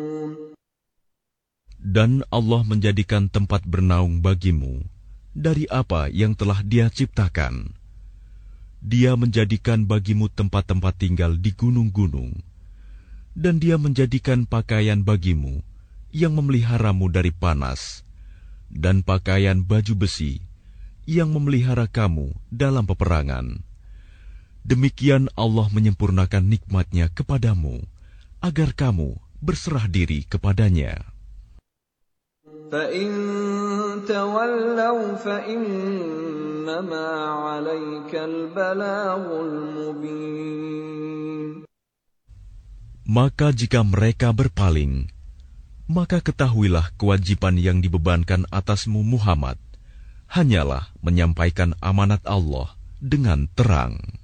Dan Allah menjadikan tempat bernaung bagimu dari apa yang telah Dia ciptakan. Dia menjadikan bagimu tempat-tempat tinggal di gunung-gunung, dan Dia menjadikan pakaian bagimu yang memeliharamu dari panas, dan pakaian baju besi yang memelihara kamu dalam peperangan. Demikian Allah menyempurnakan nikmat-Nya kepadamu, agar kamu berserah diri kepadanya. فَإِن تَوَلَّوْا فَإِنَّمَا عَلَيْكَ الْبَلَاغُ الْمُبِينُ. Maka jika mereka berpaling, maka ketahuilah kewajiban yang dibebankan atasmu Muhammad hanyalah menyampaikan amanat Allah dengan terang.